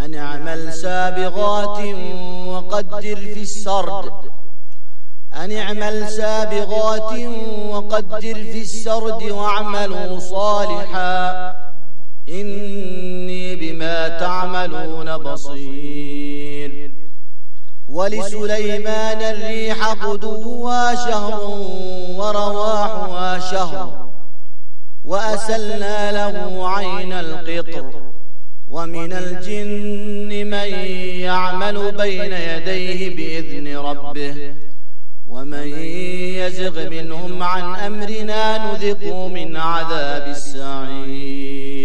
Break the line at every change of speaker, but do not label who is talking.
أن اعمل سابغات وقدر في السرد أن اعمل سابغات وقدر في السرد واعملوا صالحا إني بما تعملون بصير. ولسليمان الريح غدوها شهر ورواحها شهر وأسلنا له عين القطر ومن الجن من يعمل بين يديه بإذن ربه ومن يزغ منهم عن أمرنا نذقه من عذاب السعير.